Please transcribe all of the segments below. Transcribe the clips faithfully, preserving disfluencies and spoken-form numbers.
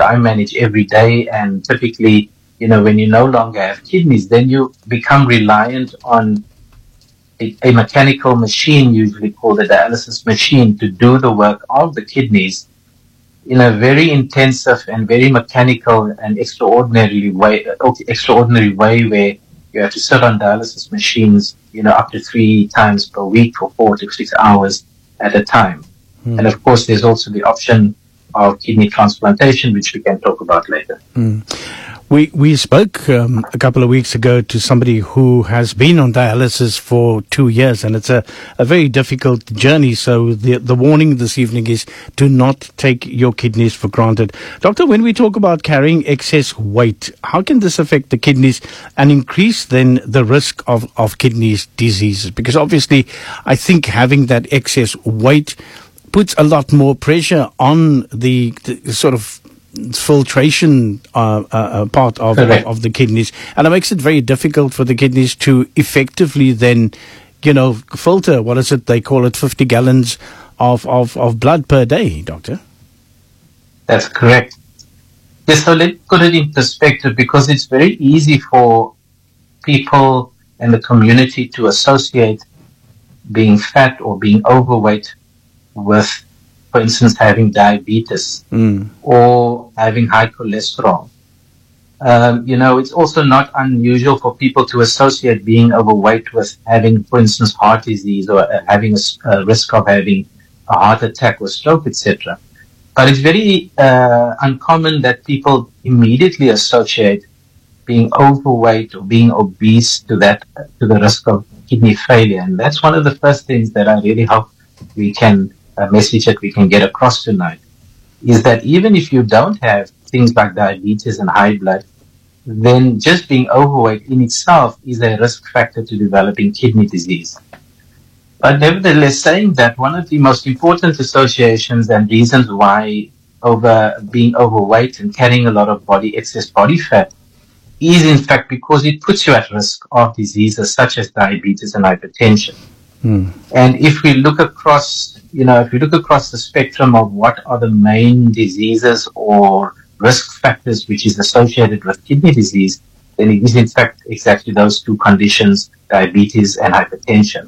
that I manage every day. And typically, you know, when you no longer have kidneys, then you become reliant on a, a mechanical machine, usually called a dialysis machine, to do the work of the kidneys in a very intensive and very mechanical and extraordinary way, extraordinary way where you have to sit on dialysis machines, you know, up to three times per week for four to six hours at a time. Mm. And of course, there's also the option of kidney transplantation, which we can talk about later. Mm. We we spoke um, a couple of weeks ago to somebody who has been on dialysis for two years, and it's a, a very difficult journey. So the the warning this evening is do not take your kidneys for granted. Doctor, when we talk about carrying excess weight, how can this affect the kidneys and increase then the risk of, of kidney diseases? Because obviously, I think having that excess weight puts a lot more pressure on the, the sort of filtration uh, uh, part of, of of the kidneys, and it makes it very difficult for the kidneys to effectively then, you know, filter. What is it they call it? Fifty gallons of of of blood per day, Doctor. That's correct. Yes, so let's put it in perspective, because it's very easy for people and the community to associate being fat or being overweight with, for instance, having diabetes mm. or having high cholesterol. Um, you know, it's also not unusual for people to associate being overweight with having, for instance, heart disease or uh, having a, a risk of having a heart attack or stroke, et cetera. But it's very uh, uncommon that people immediately associate being overweight or being obese to that, to the risk of kidney failure. And that's one of the first things that I really hope we can a message that we can get across tonight, is that even if you don't have things like diabetes and high blood, then just being overweight in itself is a risk factor to developing kidney disease. But nevertheless, saying that, one of the most important associations and reasons why over being overweight and carrying a lot of body excess body fat is in fact because it puts you at risk of diseases such as diabetes and hypertension. Hmm. And if we look across, you know, if we look across the spectrum of what are the main diseases or risk factors which is associated with kidney disease, then it is in fact exactly those two conditions, diabetes and hypertension.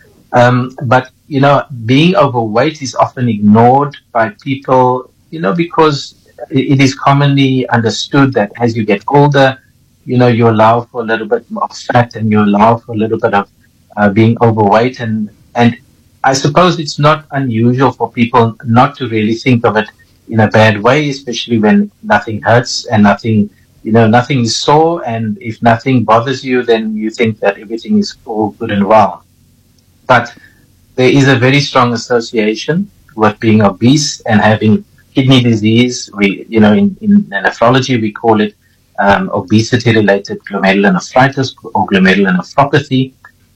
Um, but, you know, being overweight is often ignored by people, you know, because it is commonly understood that as you get older, you know, you allow for a little bit of fat and you allow for a little bit of Uh, being overweight, and and I suppose it's not unusual for people not to really think of it in a bad way, especially when nothing hurts and nothing, you know, nothing is sore, and if nothing bothers you, then you think that everything is all good and well. But there is a very strong association with being obese and having kidney disease. We, you know, in, in nephrology we call it um, obesity-related glomerulonephritis or glomerulonephropathy.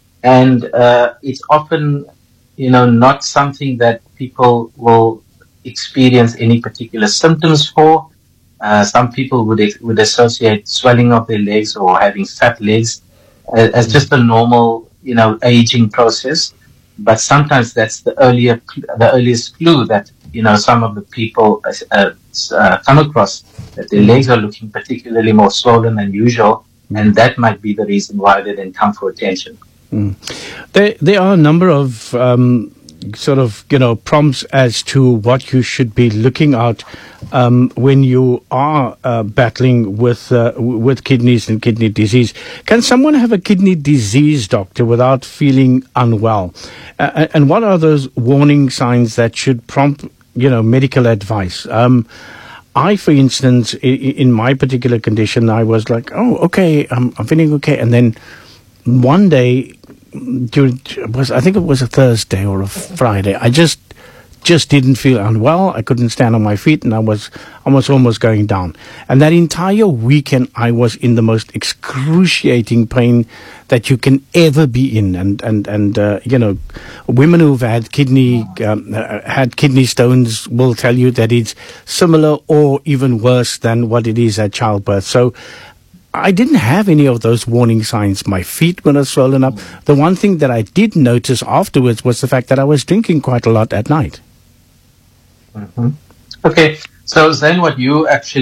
And uh, it's often, you know, not something that people will experience any particular symptoms for. Uh, some people would would associate swelling of their legs or having fat legs as, as just a normal, you know, aging process. But sometimes that's the earlier, the earliest clue that, you know, some of the people uh, uh, come across, that their legs are looking particularly more swollen than usual, and that might be the reason why they then come for attention. Mm. There, there are a number of um, sort of, you know, prompts as to what you should be looking out um, when you are uh, battling with uh, with kidneys and kidney disease. Can someone have a kidney disease, doctor, without feeling unwell? Uh, and what are those warning signs that should prompt, you know, medical advice? Um, I, for instance, in, in my particular condition, I was like, oh, okay, I'm, I'm feeling okay, and then one day, during, was I think it was a Thursday or a Friday, I just just didn't feel unwell. I couldn't stand on my feet, and I was I was almost going down. And that entire weekend, I was in the most excruciating pain that you can ever be in. And and and uh, you know, women who've had kidney um, uh, had kidney stones will tell you that it's similar or even worse than what it is at childbirth. So I didn't have any of those warning signs. My feet were not swollen up. The one thing that I did notice afterwards was the fact that I was drinking quite a lot at night. Mm-hmm. Okay, so then what you actually